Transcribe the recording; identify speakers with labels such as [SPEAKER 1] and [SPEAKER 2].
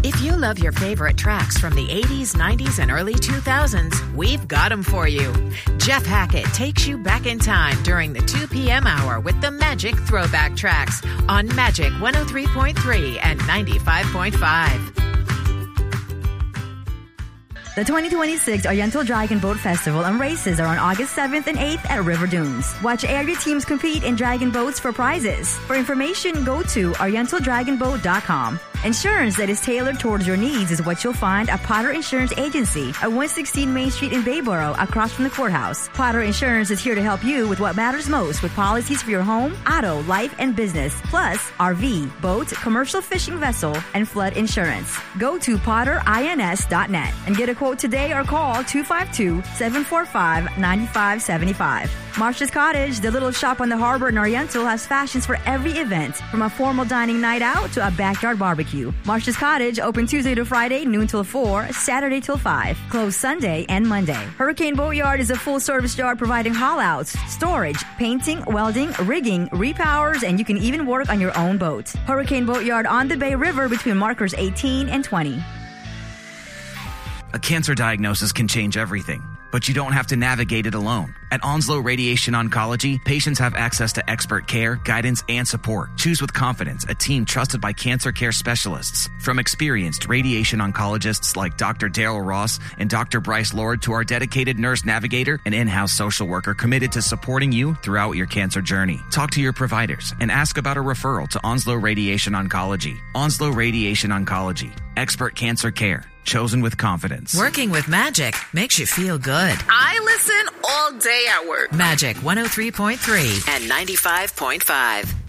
[SPEAKER 1] If you love your favorite tracks from the 80s, 90s, and early 2000s, we've got them for you. Jeff Hackett takes you back in time during the 2 p.m. hour with the Magic Throwback Tracks on Magic 103.3 and 95.5.
[SPEAKER 2] The 2026 Oriental Dragon Boat Festival and races are on August 7th and 8th at River Dunes. Watch area teams compete in dragon boats for prizes. For information, go to orientaldragonboat.com. Insurance that is tailored towards your needs is what you'll find at Potter Insurance Agency at 116 Main Street in Bayboro, across from the courthouse. Potter Insurance is here to help you with what matters most with policies for your home, auto, life, and business, plus RV, boat, commercial fishing vessel, and flood insurance. Go to potterins.net and get a quote today or call 252-745-9575. Marsh's Cottage, the little shop on the harbor in Oriental, has fashions for every event, from a formal dining night out to a backyard barbecue. Marsh's Cottage, open Tuesday to Friday, noon till 4, Saturday till 5, closed Sunday and Monday. Hurricane Boatyard is a full-service yard providing haul-outs, storage, painting, welding, rigging, repowers, and you can even work on your own boat. Hurricane Boatyard on the Bay River between markers 18 and 20.
[SPEAKER 3] A cancer diagnosis can change everything, but you don't have to navigate it alone. At Onslow Radiation Oncology, patients have access to expert care, guidance, and support. Choose with confidence a team trusted by cancer care specialists. From experienced radiation oncologists like Dr. Daryl Ross and Dr. Bryce Lord to our dedicated nurse navigator and in-house social worker committed to supporting you throughout your cancer journey. Talk to your providers and ask about a referral to Onslow Radiation Oncology. Onslow Radiation Oncology. Expert cancer care. Chosen with confidence.
[SPEAKER 1] Working with Magic makes you feel good.
[SPEAKER 4] I listen all day at work.
[SPEAKER 1] Magic 103.3 and 95.5.